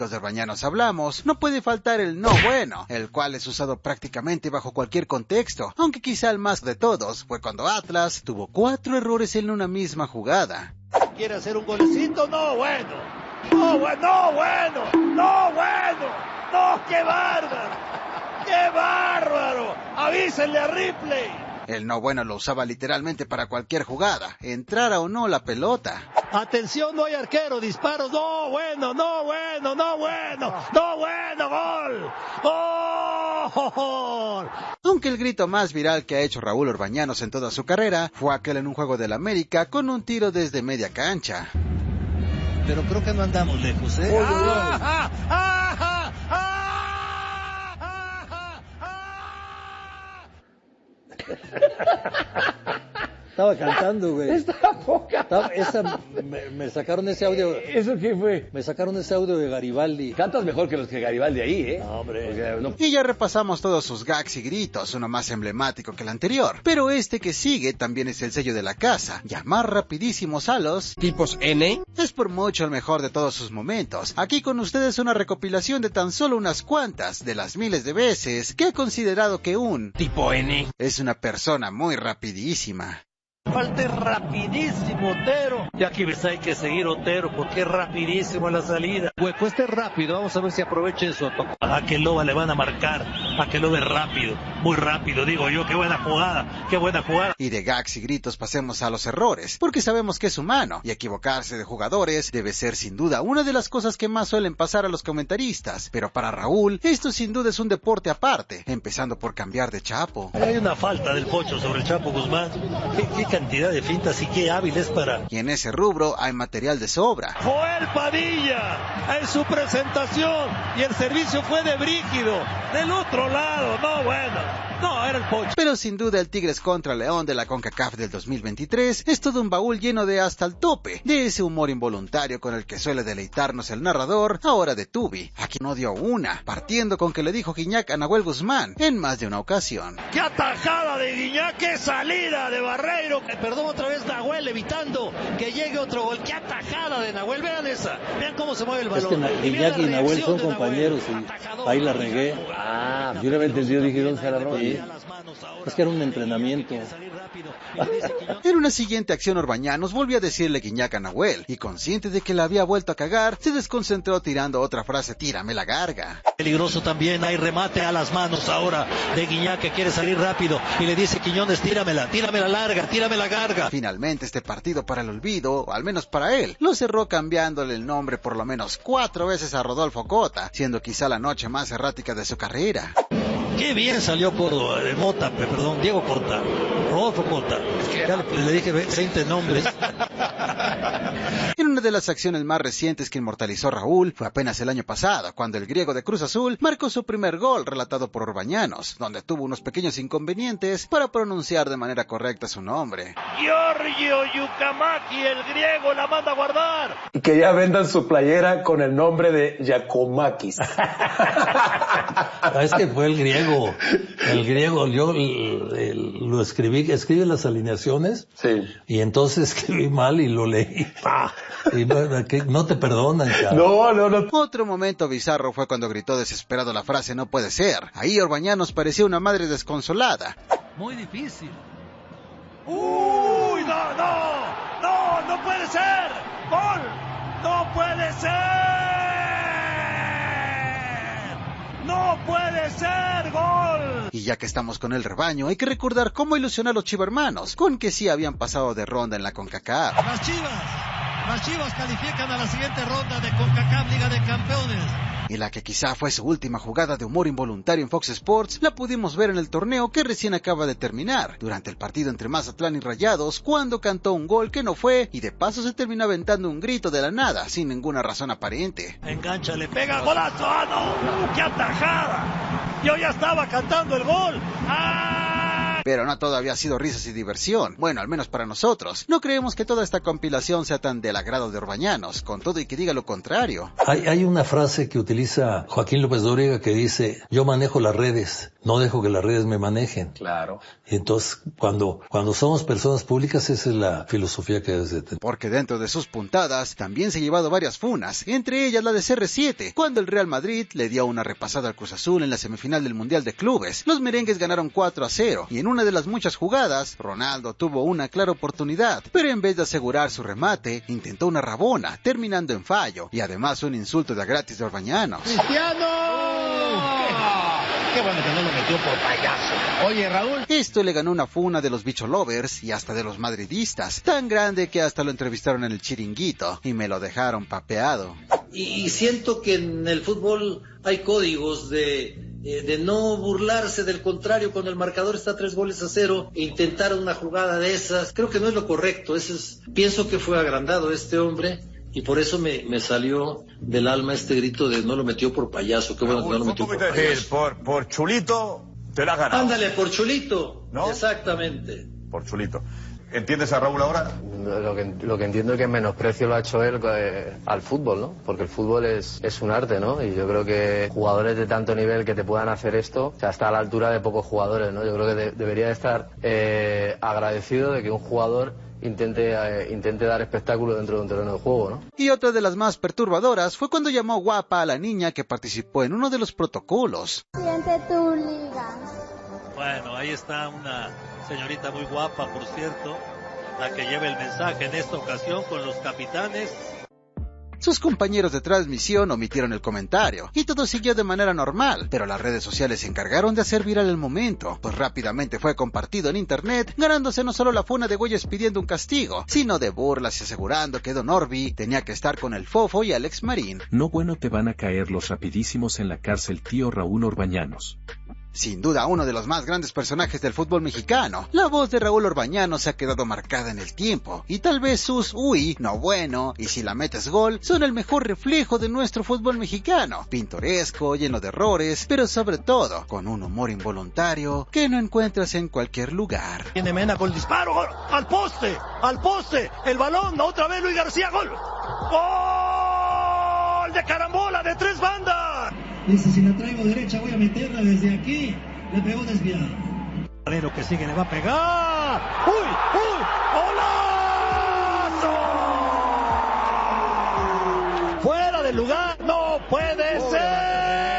Los de Orbañanos hablamos, no puede faltar el no bueno, el cual es usado prácticamente bajo cualquier contexto, aunque quizá el más de todos fue cuando Atlas tuvo 4 errores en una misma jugada. ¿Quiere hacer un golecito? No, bueno. No, bueno, no, bueno. No, bueno. No, qué bárbaro. ¡Qué bárbaro! ¡Avísenle a Ripley! El no bueno lo usaba literalmente para cualquier jugada, entrara o no la pelota. Atención, no hay arquero, disparos, no bueno, no bueno, no bueno, no bueno, gol, gol. Aunque el grito más viral que ha hecho Raúl Orbañanos en toda su carrera fue aquel en un juego del América con un tiro desde media cancha. Pero creo que no andamos lejos, ¿eh? Estaba cantando, güey. Estaba poca. Me sacaron ese audio. ¿Eso qué fue? Me sacaron ese audio de Garibaldi. Cantas mejor que los que Garibaldi ahí, ¿eh? No, hombre. Y ya repasamos todos sus gags y gritos, uno más emblemático que el anterior. Pero este que sigue también es el sello de la casa. Llamar rapidísimos a los tipos N. Es por mucho el mejor de todos sus momentos. Aquí con ustedes una recopilación de tan solo unas cuantas de las miles de veces que ha considerado que un tipo N es una persona muy rapidísima. Falta rapidísimo, Otero. Y aquí ves, hay que seguir Otero porque es rapidísimo en la salida. Hueco, este es rápido, vamos a ver si aprovecha eso. A que Loba le van a marcar, a que Loba es rápido, muy rápido, digo yo, qué buena jugada, qué buena jugada. Y de gags y gritos pasemos a los errores, porque sabemos que es humano, y equivocarse de jugadores debe ser sin duda una de las cosas que más suelen pasar a los comentaristas, pero para Raúl, esto sin duda es un deporte aparte, empezando por cambiar de Chapo. Hay una falta del Pocho sobre el Chapo Guzmán, qué cantidad de fintas y qué hábil es para... Y en ese rubro hay material de sobra. Joel Padilla en su presentación y el servicio fue de Brígido, del otro lado, no bueno, no, era el Pocho. Pero sin duda el Tigres contra León de la CONCACAF del 2023 es todo un baúl lleno de hasta el tope, de ese humor involuntario con el que suele deleitarnos el narrador, ahora de Tubi. Aquí no dio una, partiendo con que le dijo Gignac a Nahuel Guzmán en más de una ocasión. ¡Qué atajada de Gignac! ¡Qué salida de Barreiro! Perdón, otra vez Nahuel evitando que llegue otro gol. ¡Qué atajada de Nahuel! Vean esa, vean cómo se mueve el balón. Es que Gignac y Nahuel son compañeros y ahí la regué. Yo no me entendí, dije, ¿dónde está la broma? Sí. Es que era un entrenamiento. En una siguiente acción Orbañanos volvió a decirle Gignac a Nahuel, y consciente de que la había vuelto a cagar, se desconcentró tirando otra frase, tírame la garga. Peligroso también, hay remate a las manos ahora de Gignac que quiere salir rápido y le dice Quiñones, tíramela larga, tírame la garga. Finalmente este partido para el olvido, o al menos para él, lo cerró cambiándole el nombre por lo menos 4 veces a Rodolfo Cota, siendo quizá la noche más errática de su carrera. Qué bien salió por Diego Cota, Rodolfo Cota. Ya le dije 20 nombres. En una de las acciones más recientes que inmortalizó Raúl fue apenas el año pasado, cuando el griego de Cruz Azul marcó su primer gol relatado por Orbañanos, donde tuvo unos pequeños inconvenientes para pronunciar de manera correcta su nombre. Giorgio Yukamaki, el griego, la manda a guardar. Y que ya vendan su playera con el nombre de Giacomakis. Es que fue el griego, yo lo escribí las alineaciones, sí. Y entonces escribí mal y lo leí, y bueno, que no te perdonan, ya. No. Otro momento bizarro fue cuando gritó desesperado la frase "no puede ser". Ahí Orbañanos parecía una madre desconsolada. Muy difícil. ¡Uy! ¡No puede ser! ¡Gol! ¡No puede ser! ¡No puede ser! ¡Gol! Y ya que estamos con el rebaño, hay que recordar cómo ilusionó a los chivermanos, con que sí habían pasado de ronda en la CONCACAF. Las Chivas califican a la siguiente ronda de CONCACAF Liga de Campeones. Y la que quizá fue su última jugada de humor involuntario en Fox Sports, la pudimos ver en el torneo que recién acaba de terminar, durante el partido entre Mazatlán y Rayados, cuando cantó un gol que no fue, y de paso se terminó aventando un grito de la nada, sin ninguna razón aparente. Engancha, le pega, golazo, ¡ah, no! ¡Qué atajada! Yo ya estaba cantando el gol. ¡Ah! Pero no todo había sido risas y diversión, bueno, al menos para nosotros. No creemos que toda esta compilación sea tan del agrado de Orbañanos, con todo y que diga lo contrario. Hay una frase que utiliza Joaquín López Dóriga que dice: yo manejo las redes, no dejo que las redes me manejen. Claro. Y entonces, cuando somos personas públicas, esa es la filosofía que debes de tener. Porque dentro de sus puntadas también se ha llevado varias funas, entre ellas la de CR7, cuando el Real Madrid le dio una repasada al Cruz Azul en la semifinal del Mundial de Clubes. Los merengues ganaron 4-0 y en una de las muchas jugadas, Ronaldo tuvo una clara oportunidad, pero en vez de asegurar su remate, intentó una rabona, terminando en fallo, y además un insulto de a gratis de Orbañanos. ¡Cristiano! Qué bueno que no lo metió por payaso. Oye, Raúl. Esto le ganó una funa de los bicho lovers y hasta de los madridistas, tan grande que hasta lo entrevistaron en el Chiringuito y me lo dejaron papeado. Y siento que en el fútbol hay códigos de no burlarse del contrario cuando el marcador está 3-0 e intentar una jugada de esas. Creo que no es lo correcto. Pienso que fue agrandado este hombre. Y por eso me salió del alma este grito de no lo metió por payaso. Qué bueno que no lo metió por payaso. Por chulito te la has ganado. Ándale, por chulito. ¿No? Exactamente. Por chulito. ¿Entiendes a Raúl ahora? Lo que entiendo es que en menosprecio lo ha hecho él al fútbol, ¿no? Porque el fútbol es un arte, ¿no? Y yo creo que jugadores de tanto nivel que te puedan hacer esto, o sea, está a la altura de pocos jugadores, ¿no? Yo creo que debería de estar agradecido de que un jugador intente dar espectáculo dentro de un terreno de juego, ¿no? Y otra de las más perturbadoras fue cuando llamó guapa a la niña que participó en uno de los protocolos. Siente tu liga. Bueno, ahí está una señorita muy guapa, por cierto, la que lleva el mensaje en esta ocasión con los capitanes. Sus compañeros de transmisión omitieron el comentario y todo siguió de manera normal, pero las redes sociales se encargaron de hacer viral el momento, pues rápidamente fue compartido en internet, ganándose no solo la funa de güeyes pidiendo un castigo, sino de burlas y asegurando que Don Orbi tenía que estar con el Fofo y Alex Marín. No bueno te van a caer los rapidísimos en la cárcel, tío Raúl Orbañanos. Sin duda uno de los más grandes personajes del fútbol mexicano, la voz de Raúl Orbañanos se ha quedado marcada en el tiempo, y tal vez sus uy, no bueno, y si la metes gol, son el mejor reflejo de nuestro fútbol mexicano, pintoresco, lleno de errores, pero sobre todo, con un humor involuntario que no encuentras en cualquier lugar. Tiene Mena con el disparo, gol, al poste, el balón, otra vez Luis García, gol, gol de carambola de 3 bandas. Dice, si la traigo derecha voy a meterla desde aquí. Le pegó desviado. Guerrero que sigue, le va a pegar. ¡Uy! ¡Golazo! ¡Fuera del lugar! ¡No puede ser!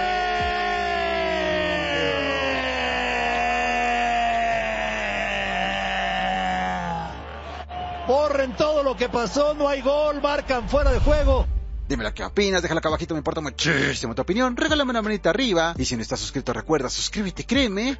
Borren todo lo que pasó, no hay gol, marcan fuera de juego. Dime lo que opinas, déjalo acá abajito, me importa muchísimo tu opinión, regálame una manita arriba, y si no estás suscrito recuerda, suscríbete, créeme,